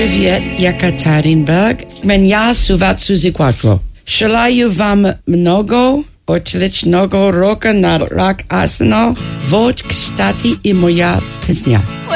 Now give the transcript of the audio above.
Привет, Екатеринбург. Меня зовут Сузи Кватро. Желаю вам много, отличного рока на Рок Арсенал. Вот, кстати, и моя песня.